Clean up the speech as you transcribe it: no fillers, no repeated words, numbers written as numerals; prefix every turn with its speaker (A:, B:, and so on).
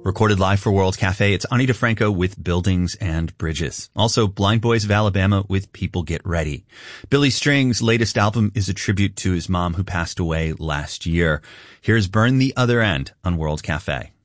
A: Recorded live for World Cafe, it's Ani DeFranco with Buildings and Bridges. Also, Blind Boys of Alabama with People Get Ready. Billy Strings' latest album is a tribute to his mom who passed away last year. Here's Burn the Other End on World Cafe.